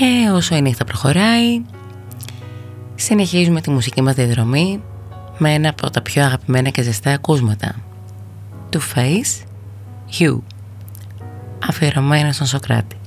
Και όσο η νύχτα προχωράει, συνεχίζουμε τη μουσική μας διαδρομή με ένα από τα πιο αγαπημένα και ζεστά ακούσματα του Face You, αφιερωμένο στον Σωκράτη.